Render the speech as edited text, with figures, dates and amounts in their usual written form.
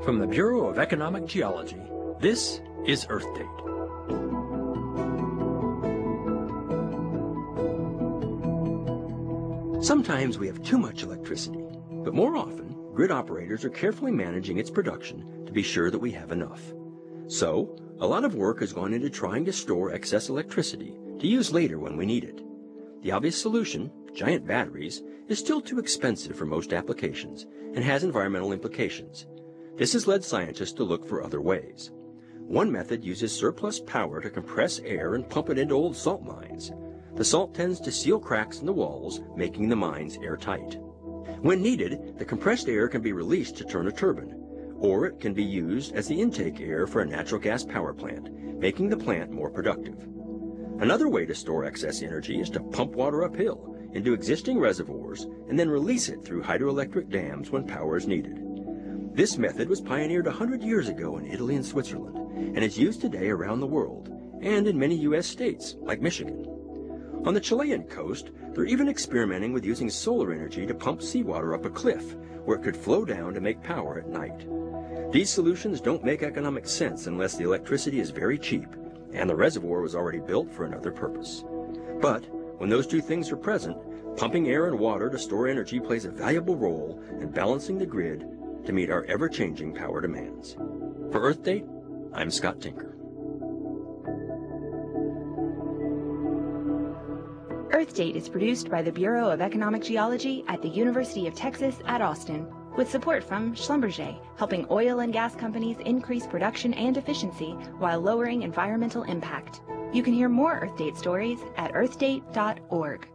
From the Bureau of Economic Geology, this is Earth Date. Sometimes we have too much electricity, but more often, grid operators are carefully managing its production to be sure that we have enough. So, a lot of work has gone into trying to store excess electricity to use later when we need it. The obvious solution, giant batteries, is still too expensive for most applications and has environmental implications. This has led scientists to look for other ways. One method uses surplus power to compress air and pump it into old salt mines. The salt tends to seal cracks in the walls, making the mines airtight. When needed, the compressed air can be released to turn a turbine, or it can be used as the intake air for a natural gas power plant, making the plant more productive. Another way to store excess energy is to pump water uphill into existing reservoirs and then release it through hydroelectric dams when power is needed. This method was pioneered 100 years ago in Italy and Switzerland, and is used today around the world, and in many U.S. states, like Michigan. On the Chilean coast, they're even experimenting with using solar energy to pump seawater up a cliff, where it could flow down to make power at night. These solutions don't make economic sense unless the electricity is very cheap, and the reservoir was already built for another purpose. But when those two things are present, pumping air and water to store energy plays a valuable role in balancing the grid to meet our ever-changing power demands. For Earth Date, I'm Scott Tinker. Earth Date is produced by the Bureau of Economic Geology at the University of Texas at Austin, with support from Schlumberger, helping oil and gas companies increase production and efficiency while lowering environmental impact. You can hear more Earth Date stories at earthdate.org.